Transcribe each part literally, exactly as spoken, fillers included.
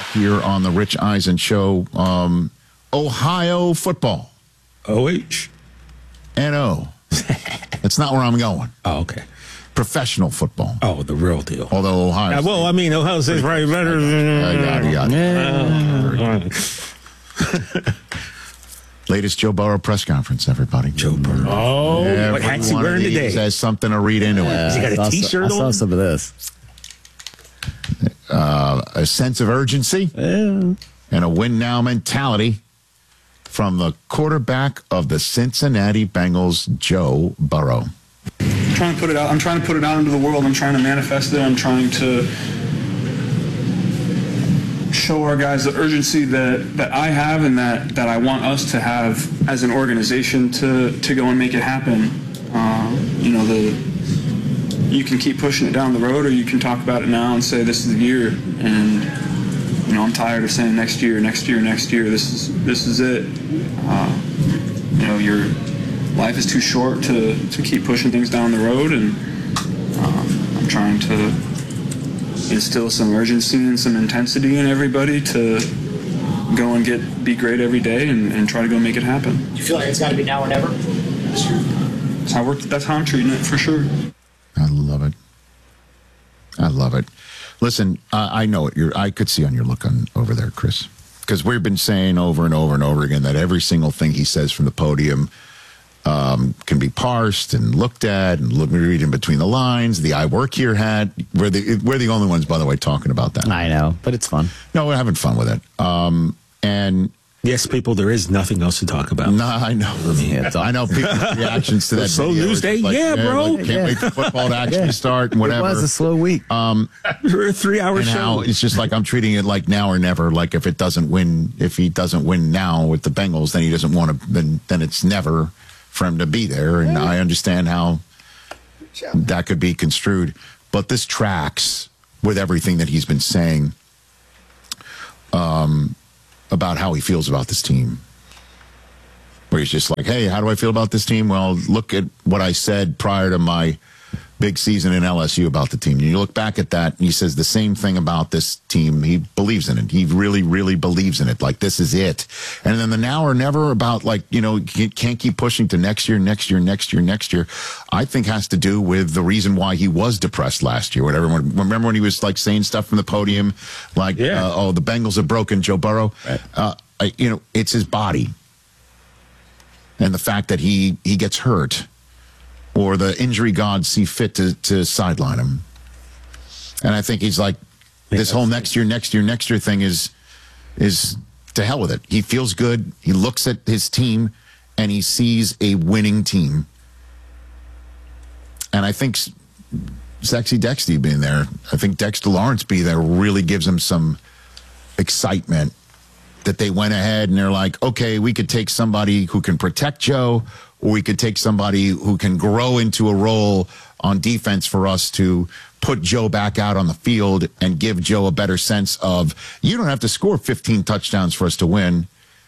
here on the Rich Eisen Show. Um, Ohio football. O H. N O. That's not where I'm going. Oh, okay. Professional football. Oh, the real deal. Although Ohio. Yeah, well, I mean, Ohio State's probably better than. Uh, yada, yada. Latest Joe Burrow press conference, everybody. Joe Burrow. Oh, Every what hat's he wearing today? Has something to read into uh, it. Has he got a T-shirt I saw on? some of this. Uh, a sense of urgency Yeah. and a win-now mentality from the quarterback of the Cincinnati Bengals, Joe Burrow. I'm trying to put it out. I'm trying to put it out into the world. I'm trying to manifest it. I'm trying to show our guys the urgency that, that I have and that, that I want us to have as an organization to, to go and make it happen. Uh, you know, the you can keep pushing it down the road, or you can talk about it now and say this is the year. And you know, I'm tired of saying next year, next year, next year. This is this is it. Uh, you know, your life is too short to, to keep pushing things down the road, and uh, I'm trying to instill some urgency and some intensity in everybody to go and get be great every day and, and try to go make it happen. Do you feel like it's got to be now or never? That's how we're, that's how I'm treating it, for sure. I love it. I love it. Listen, uh, I know it. You're, I could see on your look on over there, Chris, because we've been saying over and over and over again that every single thing he says from the podium um, can be parsed and looked at and look, read in between the lines. The I work here hat. We're the we're the only ones, by the way, talking about that. I know, but it's fun. No, we're having fun with it. Um, and yes, people, there is nothing else to talk about. No, I know. Yeah, I know people's reactions to that. Slow video. news day? Like, Yeah, bro. Like, can't Yeah. wait for football to actually Yeah. start and whatever. It was a slow week. Um, We're a three-hour and show. now it's just like I'm treating it like now or never. Like if it doesn't win, if he doesn't win now with the Bengals, then he doesn't want to. Then then it's never for him to be there. And I understand how that could be construed, but this tracks with everything that he's been saying um, about how he feels about this team. Where he's just like, hey, how do I feel about this team? Well, look at what I said prior to my big season in L S U about the team. And you look back at that, and he says the same thing about this team. He believes in it. He really, really believes in it. Like, this is it. And then the now or never about, like, you know, can't keep pushing to next year, next year, next year, next year, I think has to do with the reason why he was depressed last year. What everyone, remember when he was, like, saying stuff from the podium? Like, Yeah. uh, oh, the Bengals have broken Joe Burrow. Right. Uh, I, you know, it's his body. And the fact that he, he gets hurt, or the injury gods see fit to, to sideline him. And I think he's like, this whole next year, next year, next year thing is is to hell with it. He feels good. He looks at his team, and he sees a winning team. And I think Sexy Dexty being there, I think Dexter Lawrence being there really gives him some excitement that they went ahead and they're like, okay, we could take somebody who can protect Joe, or we could take somebody who can grow into a role on defense for us to put Joe back out on the field and give Joe a better sense of, you don't have to score fifteen touchdowns for us to win.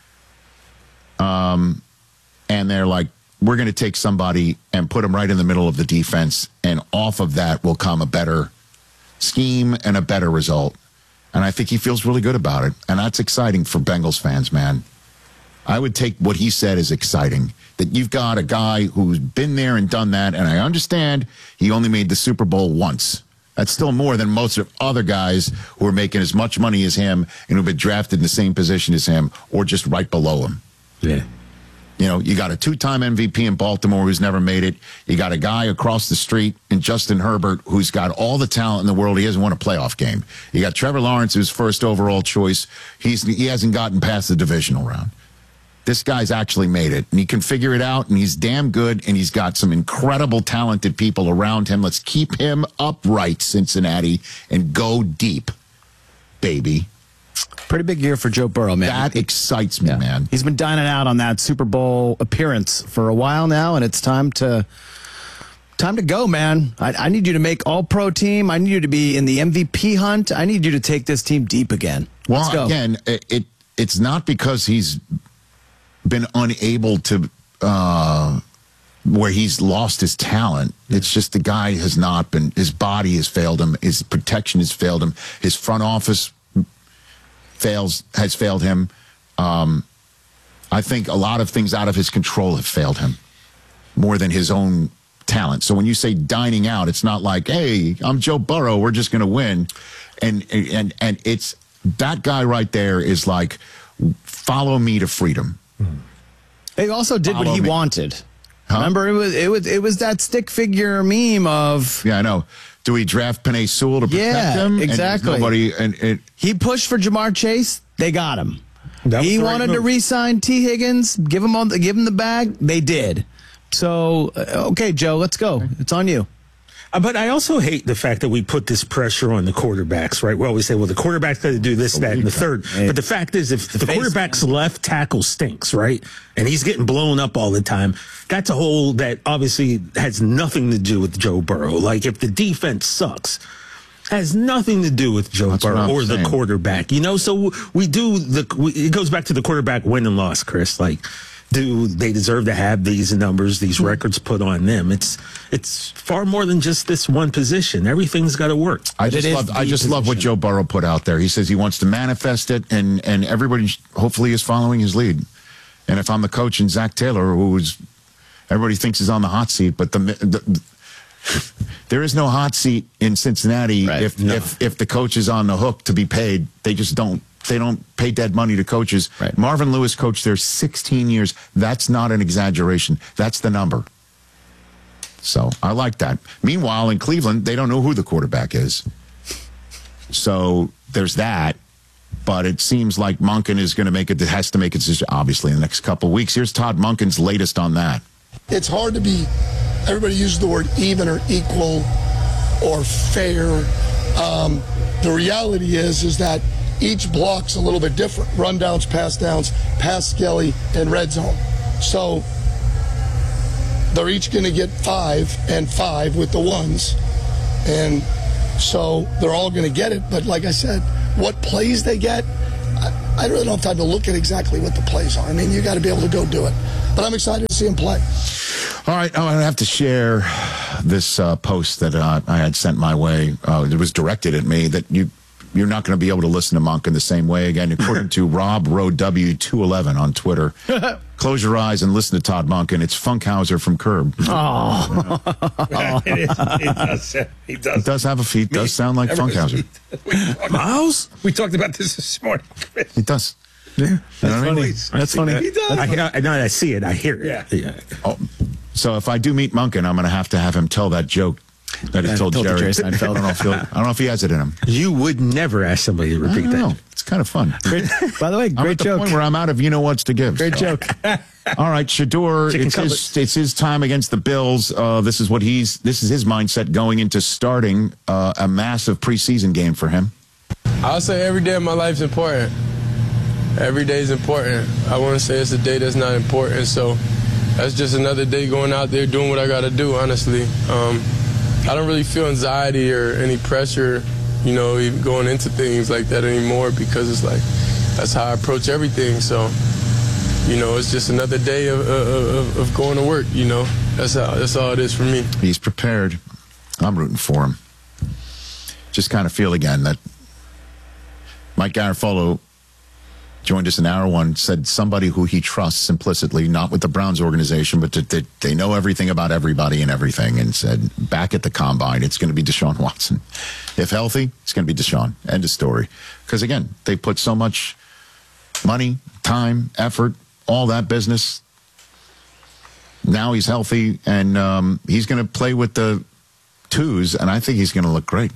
Um, and they're like, we're going to take somebody and put him right in the middle of the defense, and off of that will come a better scheme and a better result. And I think he feels really good about it. And that's exciting for Bengals fans, man. I would take what he said as exciting, that you've got a guy who's been there and done that. And I understand he only made the Super Bowl once. That's still more than most of other guys who are making as much money as him and who've been drafted in the same position as him or just right below him. Yeah. You know, you got a two-time M V P in Baltimore who's never made it. You got a guy across the street in Justin Herbert who's got all the talent in the world. He hasn't won a playoff game. You got Trevor Lawrence, who's first overall choice. He's he hasn't gotten past the divisional round. This guy's actually made it, and he can figure it out, and he's damn good, and he's got some incredible talented people around him. Let's keep him upright, Cincinnati, and go deep, baby. Pretty big year for Joe Burrow, man. That excites me, Yeah. man. He's been dining out on that Super Bowl appearance for a while now, and it's time to time to go, man. I, I need you to make all-pro team. I need you to be in the M V P hunt. I need you to take this team deep again. Let's Well, go. again, it, it it's not because he's been unable to, uh, where he's lost his talent. It's just the guy has not been, his body has failed him. His protection has failed him. His front office fails has failed him. Um, I think a lot of things out of his control have failed him more than his own talent. So when you say dining out, it's not like, hey, I'm Joe Burrow, we're just going to win. And, and, and it's that guy right there is like, follow me to freedom. He also did Follow what he me. wanted. Huh? Remember, it was it was it was that stick figure meme of Yeah, I know. Do we draft Penei Sewell to protect Yeah, him? And exactly. nobody, and it, he pushed for Jamar Chase. They got him. That was He the right wanted to move. re-sign T. Higgins, give him all, the, give him the bag. They did. So uh, okay, Joe, let's go. It's on you. Uh, But I also hate the fact that we put this pressure on the quarterbacks, right? We always say, well, the quarterback's got to do this, that, and the third. But the fact is, if the face. quarterback's left tackle stinks, right, and he's getting blown up all the time, that's a hole that obviously has nothing to do with Joe Burrow. Like, if the defense sucks, has nothing to do with Joe That's what Burrow I'm or the saying. quarterback. You know, so we do the. We, it goes back to the quarterback win and loss, Chris. Like, do they deserve to have these numbers, these records put on them? It's it's far more than just this one position. Everything's got to work. I But just it is love. I the just love what position. Joe Burrow put out there. He says he wants to manifest it, and and everybody sh- hopefully is following his lead. And if I'm the coach and Zach Taylor, who's everybody thinks is on the hot seat, but the, the there is no hot seat in Cincinnati Right. if No. if if the coach is on the hook to be paid. They just don't. They don't pay dead money to coaches. Right. Marvin Lewis coached there sixteen years. That's not an exaggeration. That's the number. So I like that. Meanwhile, in Cleveland, they don't know who the quarterback is. So there's that. But it seems like Monken is going to make it, has to make a decision, obviously, in the next couple of weeks. Here's Todd Monken's latest on that. It's hard to be, everybody uses the word even or equal or fair. Um, the reality is, is that each block's a little bit different. Rundowns, pass downs, pass skelly, and red zone. So they're each going to get five and five with the ones. And so they're all going to get it. But like I said, what plays they get, I, I really don't have time to look at exactly what the plays are. I mean, you got to be able to go do it. But I'm excited to see them play. All right, I'm going to have to share this uh, post that uh, I had sent my way. Uh, it was directed at me that you, you're not going to be able to listen to Monken the same way again, according to Rob Rowe W two eleven on Twitter. Close your eyes and listen to Todd Monken. It's Funkhauser from Curb. it, is, it does. It It does. does have a feet. Does sound like Funkhauser. Miles? We talked about this this morning, Chris. It does. Yeah, You know what I mean? That's funny. He does. I, I, no, I see it. I hear it. Yeah. yeah. Oh, so if I do meet Monken, I'm going to have to have him tell that joke that he Yeah, told told to Jerry. Jerry I Seinfeld. don't know if he'll, I don't know if he has it in him. You would never ask somebody to I repeat don't that. know. It's kind of fun. Great, by the way, I'm great at the joke. point where I'm out of you know what's to give. Great so. joke. All right, Shador, Chicken it's his, cutlets. it's his time against the Bills. Uh, this is what he's. This is his mindset going into starting uh, a massive preseason game for him. I'll say every day of my life is important. Every day is important. I want to say it's a day that's not important. So that's just another day going out there doing what I got to do, honestly. Um, I don't really feel anxiety or any pressure, you know, even going into things like that anymore because it's like that's how I approach everything. So, you know, it's just another day of, of, of going to work, you know. That's how, that's all it is for me. He's prepared. I'm rooting for him. Just kind of feel again that Mike Garafolo joined us in hour one, said somebody who he trusts implicitly, not with the Browns organization, but that that they know everything about everybody and everything, and said back at the combine, it's going to be Deshaun Watson. If healthy, it's going to be Deshaun. End of story. Because again, they put so much money, time, effort, all that business. Now he's healthy, and um, he's going to play with the twos, and I think he's going to look great.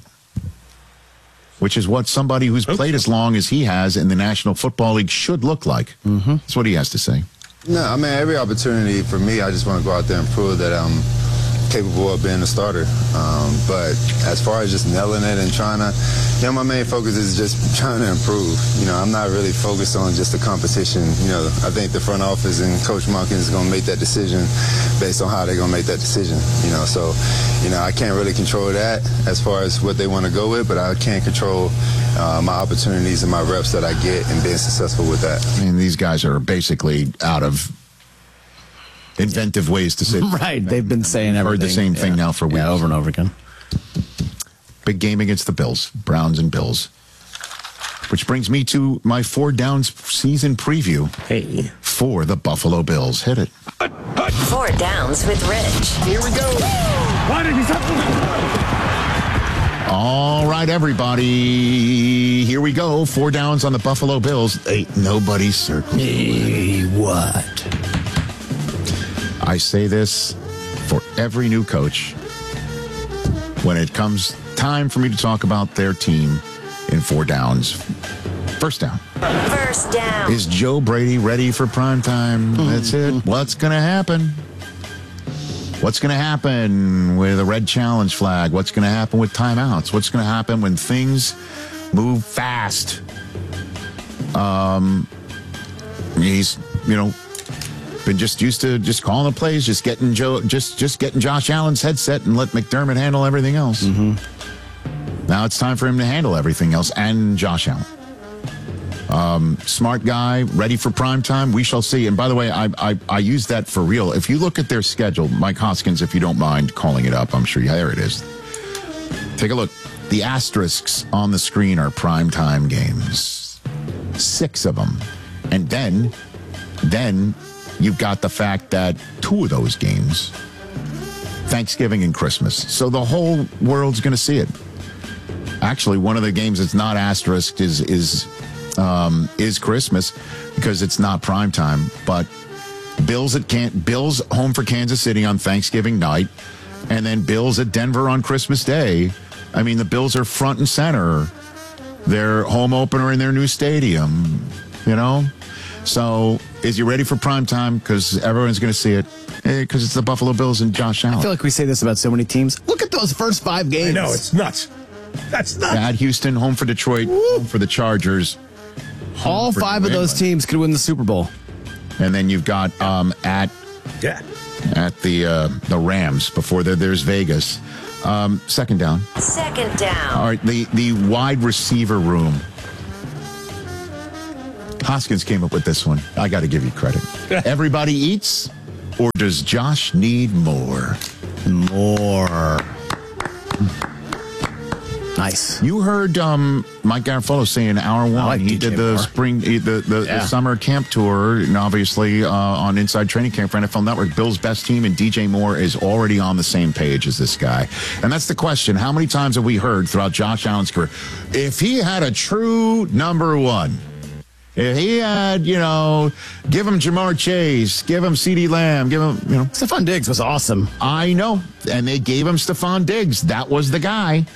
Which is what somebody who's played as long as he has in the National Football League should look like. Mm-hmm. That's what he has to say. No, I mean, every opportunity for me, I just want to go out there and prove that I'm capable of being a starter. Um, but as far as just nailing it and trying to, you know, my main focus is just trying to improve. You know, I'm not really focused on just the competition. You know, I think the front office and Coach Monken is going to make that decision based on how they're going to make that decision. You know, so, you know, I can't really control that as far as what they want to go with, but I can control uh, my opportunities and my reps that I get and being successful with that. I mean, these guys are basically out of inventive ways to say. Right. They've been saying Heard everything. the same thing yeah. now for weeks. Yeah, over and over again. Big game against the Bills, Browns and Bills. Which brings me to my four downs season preview Hey. for the Buffalo Bills. Hit it. Four Downs with Rich. Here we go. Why did he talk? All right, everybody. Here we go. Four downs on the Buffalo Bills. Ain't nobody circles. Hey, what? I say this for every new coach when it comes time for me to talk about their team in four downs. First down. First down. Is Joe Brady ready for prime time? That's it. What's going to happen? What's going to happen with a red challenge flag? What's going to happen with timeouts? What's going to happen when things move fast? Um, he's, you know, been just used to just calling the plays, just getting Joe, just just getting Josh Allen's headset and let McDermott handle everything else. Mm-hmm. Now it's time for him to handle everything else and Josh Allen. Um, smart guy, ready for prime time. We shall see. And by the way, I, I I use that for real. If you look at their schedule, Mike Hoskins, if you don't mind calling it up, I'm sure you, there it is. Take a look. The asterisks on the screen are prime time games. Six of them. And then, then you've got the fact that two of those games, Thanksgiving and Christmas. So the whole world's going to see it. Actually, one of the games that's not asterisked is is um, is Christmas because it's not prime time. But Bills at Can- Bills home for Kansas City on Thanksgiving night, and then Bills at Denver on Christmas Day. I mean, the Bills are front and center. Their home opener in their new stadium, you know? So is he ready for prime time? Because everyone's going to see it. Because it's the Buffalo Bills and Josh Allen. I feel like we say this about so many teams. Look at those first five games. I know, it's nuts. That's nuts. At Houston, home for Detroit, home for the Chargers. All for five New of those England. teams could win the Super Bowl. And then you've got um, at Yeah. at the uh, the Rams before there, there's Vegas. Um, second down. Second down. All right, the, the wide receiver room. Hoskins came up with this one. I got to give you credit. Everybody eats, or does Josh need more? More. Nice. You heard um, Mike Garafolo say in hour one, like he D J did the Moore. spring, the, the, the, Yeah. the summer camp tour, and obviously uh, on Inside Training Camp for N F L Network, Bill's best team, and D J Moore is already on the same page as this guy. And that's the question. How many times have we heard throughout Josh Allen's career, if he had a true number one, if he had, you know, give him Jamar Chase, give him CeeDee Lamb, give him, you know. Stephon Diggs was awesome. I know. And they gave him Stephon Diggs. That was the guy.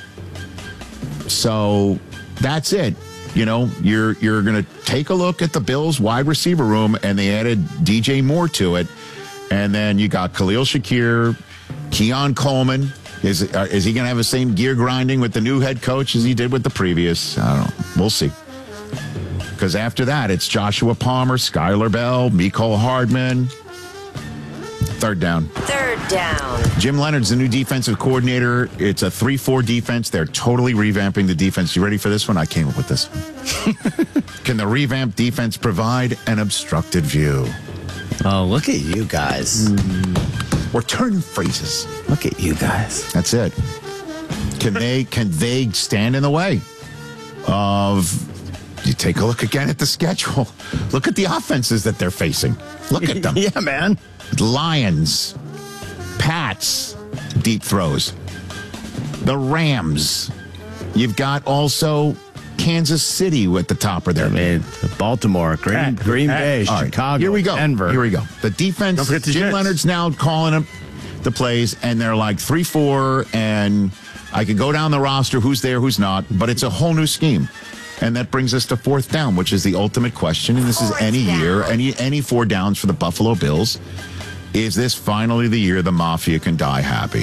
So that's it. You know, you're you're going to take a look at the Bills wide receiver room, and they added D J Moore to it. And then you got Khalil Shakir, Keon Coleman. Is uh, is he going to have the same gear grinding with the new head coach as he did with the previous? I don't know. We'll see. Because after that, it's Joshua Palmer, Skylar Bell, Mecole Hardman. Third down. Third down. Jim Leonard's the new defensive coordinator. It's a three four defense. They're totally revamping the defense. You ready for this one? I came up with this one. Can the revamped defense provide an obstructed view? Oh, look at you guys. We're turning phrases. Look at you guys. That's it. Can they can they stand in the way of... You take a look again at the schedule. Look at the offenses that they're facing. Look at them. Yeah, man. Lions, Pats, deep throws. The Rams. You've got also Kansas City at the top of their I mean, Baltimore, Green, Pat, Green Pat. Bay, All right, Chicago, here we go. Denver. Here we go. The defense, Don't forget the Jim Jets. Leonard's now calling them the plays, and they're like three four, and I could go down the roster, who's there, who's not, but it's a whole new scheme. And that brings us to fourth down, which is the ultimate question. And this is Fourth any down. year, any any four downs for the Buffalo Bills. Is this finally the year the Mafia can die happy?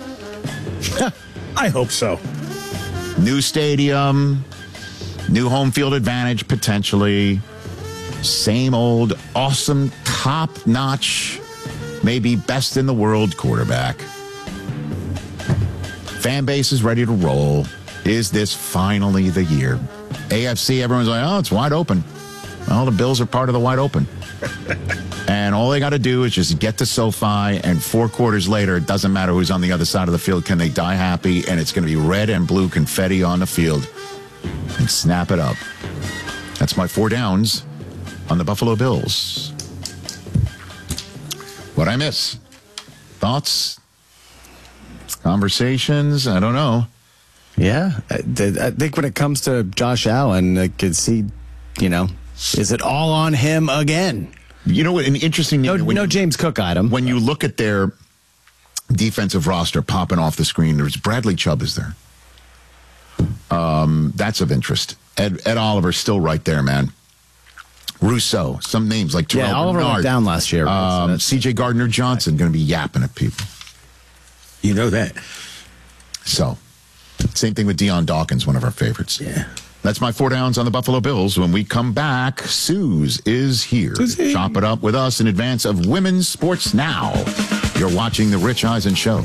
I hope so. New stadium, new home field advantage potentially. Same old awesome, top-notch, maybe best in the world quarterback. Fan base is ready to roll. Is this finally the year? A F C, everyone's like, oh, it's wide open. Well, the Bills are part of the wide open. And all they got to do is just get to SoFi, and four quarters later, it doesn't matter who's on the other side of the field. Can they die happy? And it's going to be red and blue confetti on the field. And snap it up. That's my four downs on the Buffalo Bills. What'd I miss? Thoughts? Conversations? I don't know. Yeah, I, I think when it comes to Josh Allen, I could see, you know, is it all on him again? You know what? An interesting no, when no you, James Cook item. When you look at their defensive roster popping off the screen, there's Bradley Chubb is there. Um, that's of interest. Ed, Ed Oliver's still right there, man. Rousseau, some names like Terrell yeah, Oliver Bernard, went down last year. Um, so C J Gardner-Johnson going to be yapping at people. You know that. So, same thing with Deion Dawkins, one of our favorites. Yeah. That's my four downs on the Buffalo Bills. When we come back, Suze is here. Susie. Chop it up with us in advance of Women's Sports Now. You're watching The Rich Eisen Show.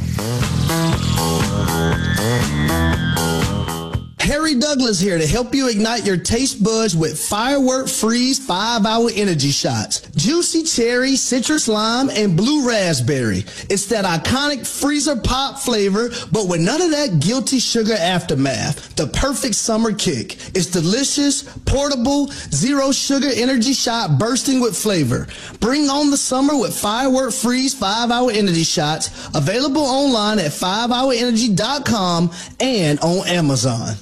Harry Douglas here to help you ignite your taste buds with Firework Freeze five hour Energy Shots. Juicy cherry, citrus lime, and blue raspberry. It's that iconic freezer pop flavor, but with none of that guilty sugar aftermath. The perfect summer kick. It's delicious, portable, zero sugar energy shot bursting with flavor. Bring on the summer with Firework Freeze five hour Energy Shots. Available online at five hour energy dot com and on Amazon.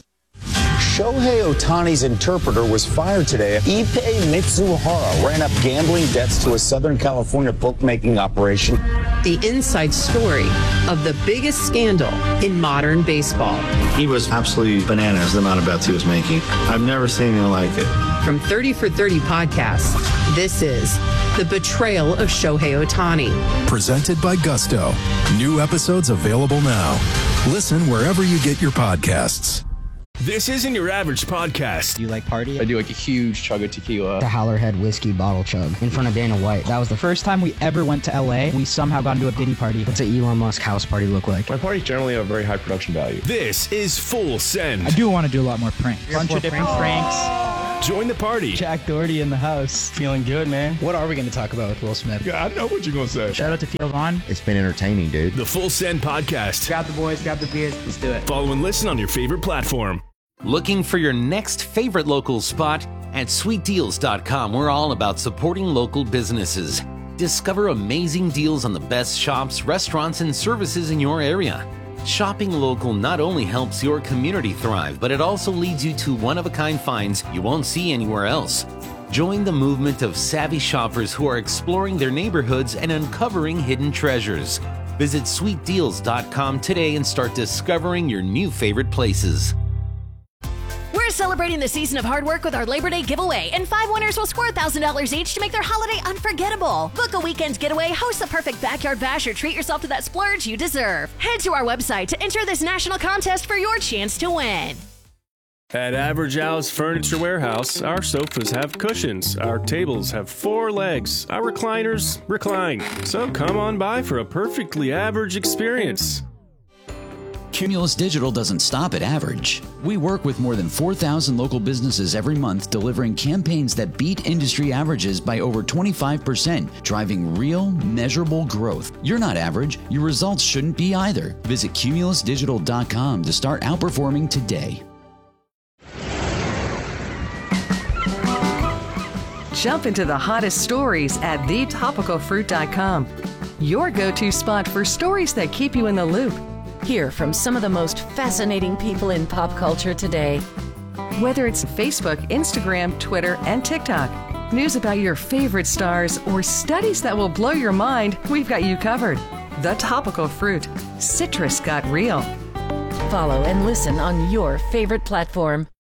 Shohei Ohtani's interpreter was fired today. Ippei Mitsuhara ran up gambling debts to a Southern California bookmaking operation. The inside story of the biggest scandal in modern baseball. He was absolutely bananas, the amount of bets he was making. I've never seen anything like it. From thirty for thirty podcasts, this is The Betrayal of Shohei Ohtani. Presented by Gusto. New episodes available now. Listen wherever you get your podcasts. This isn't your average podcast. Do you like party? I do like a huge chug of tequila. The Howlerhead whiskey bottle chug in front of Dana White. That was the first time we ever went to L A. We somehow got into a Diddy party. What's an Elon Musk house party look like? My parties generally have very high production value. This is Full Send. I do want to do a lot more pranks. A bunch of different pranks. pranks. Join the party. Jack Doherty in the house. Feeling good, man. What are we going to talk about with Will Smith? Yeah, I know what you're going to say. Shout out to Theo Vaughn. It's been entertaining, dude. The Full Send podcast. Grab the boys, grab the beers. Let's do it. Follow and listen on your favorite platform. Looking for your next favorite local spot? At sweet deals dot com, we're all about supporting local businesses. Discover amazing deals on the best shops, restaurants, and services in your area. Shopping local not only helps your community thrive, but it also leads you to one-of-a-kind finds you won't see anywhere else. Join the movement of savvy shoppers who are exploring their neighborhoods and uncovering hidden treasures. Visit sweet deals dot com today and start discovering your new favorite places. We're celebrating the season of hard work with our Labor Day giveaway, and five winners will score one thousand dollars each to make their holiday unforgettable. Book a weekend getaway, host the perfect backyard bash, or treat yourself to that splurge you deserve. Head to our website to enter this national contest for your chance to win. At Average Al's Furniture Warehouse, our sofas have cushions, our tables have four legs, our recliners recline. So come on by for a perfectly average experience. Cumulus Digital doesn't stop at average. We work with more than four thousand local businesses every month, delivering campaigns that beat industry averages by over twenty-five percent, driving real, measurable growth. You're not average. Your results shouldn't be either. Visit cumulus digital dot com to start outperforming today. Jump into the hottest stories at the topical fruit dot com. Your go-to spot for stories that keep you in the loop. Hear from some of the most fascinating people in pop culture today. Whether it's Facebook, Instagram, Twitter, and TikTok, news about your favorite stars, or studies that will blow your mind, we've got you covered. The Topical Fruit. Citrus got real. Follow and listen on your favorite platform.